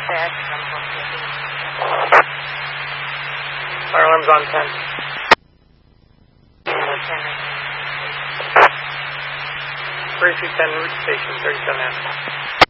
back. Fire alarm's on 10. 3210 route station, 37 F.